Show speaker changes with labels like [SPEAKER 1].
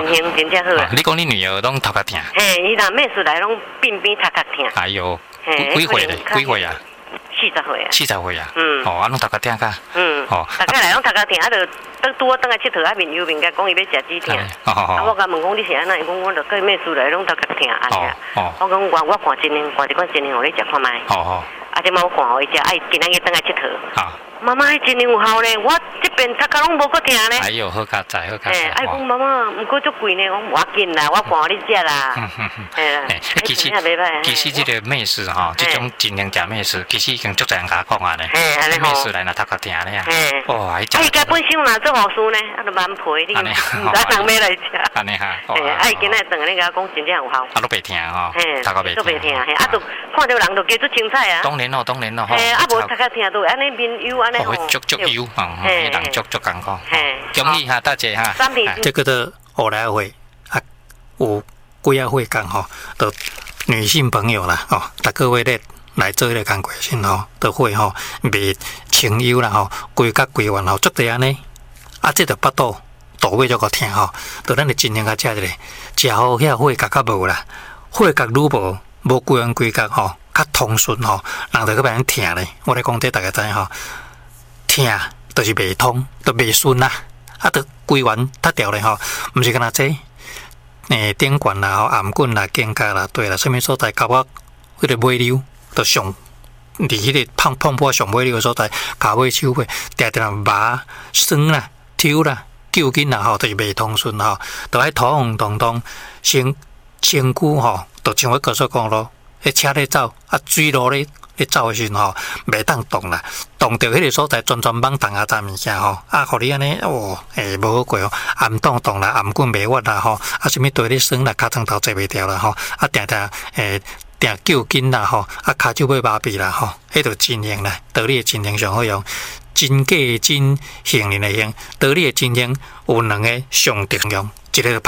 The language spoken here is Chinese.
[SPEAKER 1] 情真正好啦。
[SPEAKER 2] 你讲你女儿拢头壳疼？
[SPEAKER 1] 嘿，伊若妹出来拢鬓边头壳疼。
[SPEAKER 2] 哎呦，几岁咧？几岁啊
[SPEAKER 1] ？40岁啊。
[SPEAKER 2] 40岁啊？哦，拢头壳疼噶。
[SPEAKER 1] 哦。大概来拢头壳疼，就拄我倒来佚佗，面油面甲讲伊要食止疼。我甲问讲你是安那？伊讲我着跟妹出来拢头壳疼安尼啊。我讲我看1年，看一罐1年，互你食看卖。啊，即摆我看互伊食，今仔日倒来佚佗。妈妈，迄1年有效咧，我这边头壳拢无搁疼咧。
[SPEAKER 2] 哎呦，好佳哉，好佳哉。
[SPEAKER 1] 哎，讲妈妈，毋过足贵呢，我无要紧啦，我看互你食啦。
[SPEAKER 2] 其实这个美食哈，这种尽量食美食，其实已经足侪人甲讲啊咧。美食来若头壳疼咧。哇，伊
[SPEAKER 1] 家本身若做护士呢，啊，都蛮皮，你毋知人要来食。
[SPEAKER 2] 安尼哈。
[SPEAKER 1] 伊今仔等下你甲讲真正有效。
[SPEAKER 2] 啊，都袂疼吼。头壳袂疼。
[SPEAKER 1] 都袂疼，啊，都看到人就加做青菜啊。
[SPEAKER 2] 当然咯，当然咯。
[SPEAKER 1] 啊，无头壳疼都安尼面油安尼吼。
[SPEAKER 2] 足油，迄人足艰苦。恭喜哈，大姐哈。
[SPEAKER 3] 这个的后来会啊，有几啊会讲吼，的女性朋友啦，大各位咧来做咧工过先吼，都会吼卖清油啦吼，规甲规完吼，足侪安尼，啊，这着巴肚尾足够疼吼，就咱就尽量甲食一个，食好遐血角较无啦，血角愈无规完规角吼，较通顺吼，人就去变疼咧。我咧讲这大家知吼。疼就是袂通，就袂顺啦，啊，就规完塌掉咧吼，毋是干那这，顶管啦、吼颔棍啦、肩胛啦，对啦，什么所在甲我迄个尾溜，就上伫迄个碰破上尾溜所在，骹尾手尾，定定麻酸啦、抽啦、揪筋啦吼，就是袂通顺吼，就爱土红咚咚，身躯吼，就像我告诉讲咯，迄车咧走，啊，水路咧。你走的时阵吼，袂当动啦，动到迄个所在，全猛动啊，杂物件吼，啊，互你安尼无好过哦，颔动啦，颔棍袂屈啦吼，啊，什么对你酸啦，骹床头坐袂掉啦吼，啊，定揪筋啦吼，啊，骹手尾麻痹啦吼，迄就真型啦，道理的真型上好用，真假的真，杏仁的杏，道理的真型有2个上常用，一个。